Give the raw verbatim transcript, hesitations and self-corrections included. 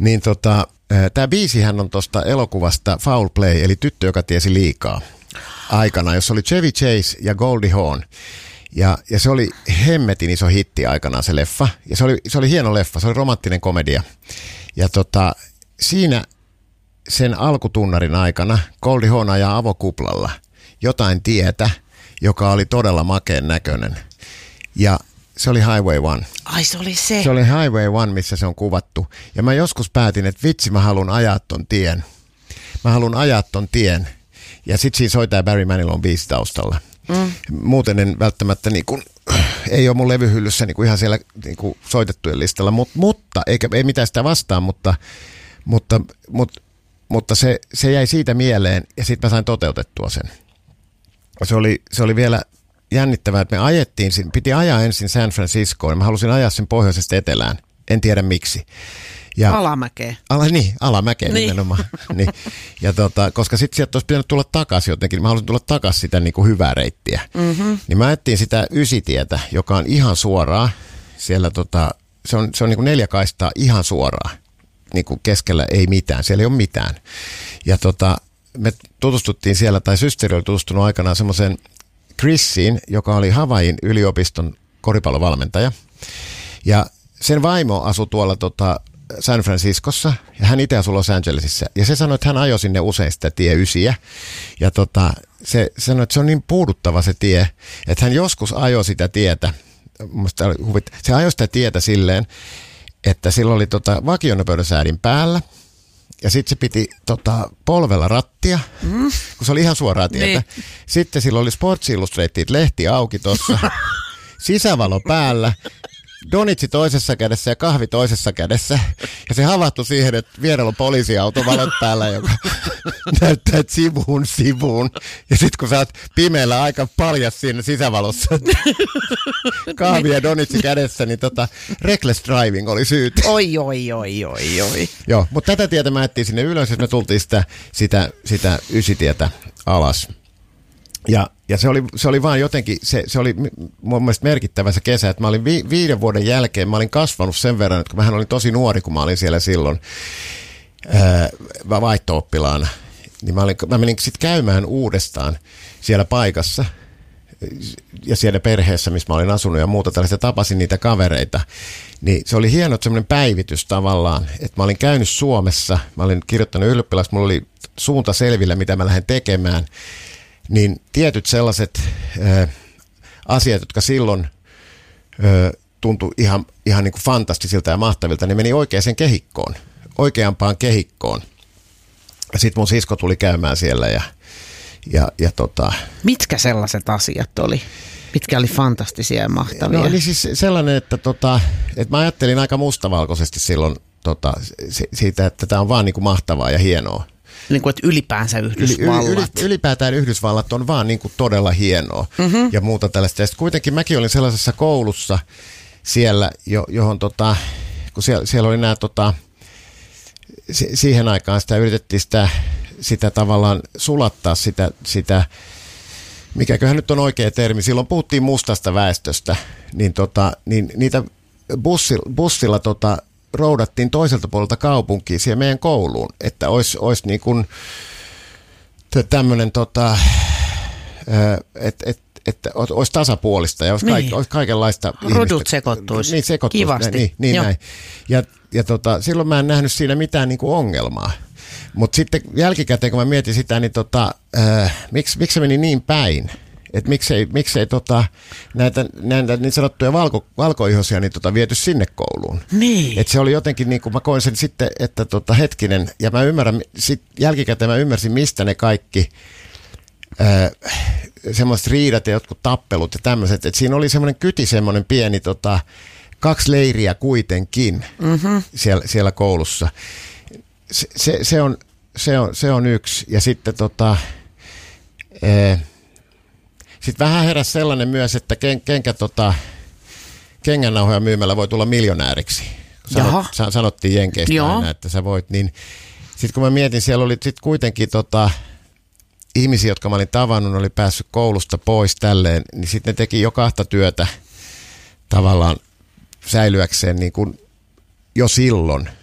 Niin tota, tämä biisihän on tuosta elokuvasta Foul Play, eli Tyttö, joka tiesi liikaa aikana, jossa oli Chevy Chase ja Goldie Hawn. Ja, ja se oli hemmetin iso hitti aikanaan se leffa. Ja se oli, se oli hieno leffa, se oli romanttinen komedia. Ja tota, siinä sen alkutunnarin aikana Goldie Hawn ajaa avokuplalla jotain tietä, joka oli todella makeen näköinen. Ja se oli Highway One. Ai se oli se. Se oli Highway One, missä se on kuvattu. Ja mä joskus päätin, että vitsi, mä haluan ajaa ton tien. Mä haluan ajaa ton tien. Ja sit siinä soittaa Barry Manilon biisi taustalla. Mm. Muuten en välttämättä niin kuin, ei ole mun levyhyllyssä niin kuin ihan siellä niin kuin soitettujen listalla, Mut, mutta eikä, ei mitään sitä vastaan, mutta, mutta, mutta, mutta se, se jäi siitä mieleen ja sitten mä sain toteutettua sen. Se oli, se oli vielä jännittävää, että me ajettiin, piti ajaa ensin San Franciscoon, mä halusin ajaa sen pohjoisesta etelään, en tiedä miksi. Ja, alamäkeen. Ala, niin, alamäkeen niin. nimenomaan. niin. Ja tota, koska sitten sieltä olisi pitänyt tulla takaisin jotenkin, mä halusin tulla takaisin sitä niin kuin hyvää reittiä. Mm-hmm. Niin mä ajettiin sitä ysitietä, joka on ihan suoraa, siellä tota, se on, se on niin kuin neljä kaistaa ihan suoraa, niin kuin keskellä ei mitään, siellä ei ole mitään. Ja tota, me tutustuttiin siellä, tai systeri oli tutustunut aikanaan semmoisen Chrisiin, joka oli Havain yliopiston koripallovalmentaja. Ja sen vaimo asui tuolla tota, San Franciscossa, ja hän itse asui Los Angelesissa. Ja se sanoi, että hän ajoi sinne usein sitä tie ysiä. Ja tota, se sanoi, että se on niin puuduttava se tie, että hän joskus ajoi sitä tietä. Se ajoi sitä tietä silleen, että sillä oli tota, vakionopeuden säädin päällä. Ja sitten se piti tota, polvella rattia, mm. kun se oli ihan suoraa tietä. Niin. Sitten sillä oli Sports Illustrated lehti auki tuossa, sisävalo päällä, donitsi toisessa kädessä ja kahvi toisessa kädessä. Ja se havahtui siihen, että vierellä on poliisiauto valot päällä, joka näyttää että sivuun sivuun. Ja sitten kun sä oot pimeällä aika paljas siinä sisävalossa, kahvi ja donitsi kädessä, niin tota, reckless driving oli syytä. Oi, oi, oi, oi, oi. Joo, mutta tätä tietä mä ettiin sinne ylös, ja me tultiin sitä, sitä, sitä ysitietä alas. Ja, ja se, oli, se oli vaan jotenkin, se, se oli mun mielestä merkittävä se kesä, että mä olin vi, viiden vuoden jälkeen, mä olin kasvanut sen verran, että mähän olin tosi nuori, kun mä olin siellä silloin ää, vaihto-oppilaana. Niin mä, olin, mä menin sitten käymään uudestaan siellä paikassa ja siellä perheessä, missä mä olin asunut ja muuta tällaista, tapasin niitä kavereita. Niin se oli hieno semmoinen päivitys tavallaan, että mä olin käynyt Suomessa, mä olin kirjoittanut ylioppilaksi, mulla oli suunta selvillä, mitä mä lähden tekemään. Niin tietyt sellaiset ö, asiat, jotka silloin ö, tuntui ihan, ihan niin kuin fantastisilta ja mahtavilta, niin meni oikeaan kehikkoon, oikeampaan kehikkoon. Ja sitten mun sisko tuli käymään siellä ja, ja, ja tota... Mitkä sellaiset asiat oli? Mitkä oli fantastisia ja mahtavia? No oli siis sellainen, että, tota, että mä ajattelin aika mustavalkoisesti silloin tota, siitä, että tämä on vaan niin kuin mahtavaa ja hienoa. Niin kuin, että ylipäänsä Yhdysvallat. Yli, yli, ylipäätään Yhdysvallat on vaan niin kuin todella hienoa mm-hmm. ja muuta tällaista. Ja sitten kuitenkin mäkin olin sellaisessa koulussa siellä, jo, johon tota, kun siellä, siellä oli nämä, tota, si, siihen aikaan sitä yritettiin sitä, sitä tavallaan sulattaa sitä, sitä, mikäköhän nyt on oikea termi, silloin puhuttiin mustasta väestöstä, niin, tota, niin niitä bussilla, bussilla tota, roudattiin toiselta puolelta kaupunkiin siihen meidän kouluun, että olisi, olisi niin kuin tämmöinen, tota, että et, et, olisi tasapuolista ja olisi, niin. kaik, olisi kaikenlaista. Rodut sekoittuisi. Niin, sekoittuisi. Kivasti. Niin, niin näin. Ja, ja tota, silloin mä en nähnyt siinä mitään niin kuin ongelmaa. Mutta sitten jälkikäteen, kun mä mietin sitä, niin tota, äh, miksi, miksi se meni niin päin? Että miksei, miksei tota, näitä, näitä niin sanottuja valko, valkoihoisia niin tota, viety sinne kouluun. Niin. Että se oli jotenkin, niin kuin mä koin sen sitten, että tota, hetkinen, ja mä ymmärrän, sit jälkikäteen mä ymmärsin, mistä ne kaikki äh, semmoiset riidat ja jotkut tappelut ja tämmöiset. Että siinä oli semmoinen kyti, semmoinen pieni, tota, kaksi leiriä kuitenkin mm-hmm. siellä, siellä koulussa. Se, se, se, on, se, on, se on yksi. Ja sitten tota... Äh, Sitten vähän heräsi sellainen myös, että ken, kenkä, tota, kengännauhoja myymällä voi tulla miljonääriksi. Sanot, sanottiin Jenkeistä aina, että sä voit. Niin, sitten kun mä mietin, siellä oli sit kuitenkin tota, ihmisiä, jotka mä olin tavannut, oli päässyt koulusta pois tälleen, niin sitten ne teki jo kahta työtä tavallaan säilyäkseen niin kuin jo silloin